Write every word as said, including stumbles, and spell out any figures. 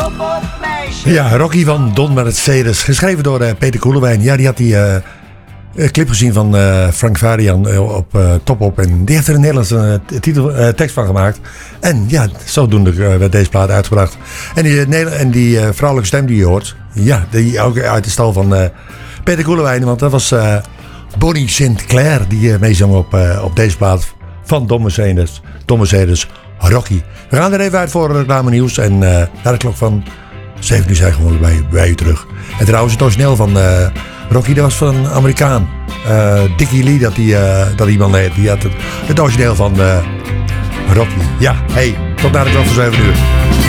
Ja, Rocky van Don Mercedes. Geschreven door uh, Peter Koelewijn. Ja, die had die uh, clip gezien van uh, Frank Varian uh, op uh, Top Op. En die heeft er een Nederlandse uh, titel, uh, tekst van gemaakt. En ja, zodoende uh, werd deze plaat uitgebracht. En die, uh, en die uh, vrouwelijke stem die je hoort. Ja, die ook uit de stal van uh, Peter Koelewijn. Want dat was uh, Bonnie Sinclair die uh, meezong op, uh, op deze plaat van Don Mercedes. Don Mercedes, Rocky. We gaan er even uit voor reclame nieuws. En uh, naar de klok van zeven uur zijn gewoon bij, bij u terug. En trouwens, het origineel van uh, Rocky, dat was van een Amerikaan. Uh, Dickie Lee, dat, die, uh, dat iemand heet. Die had het, het origineel van uh, Rocky. Ja, hey, tot naar de klok van zeven uur.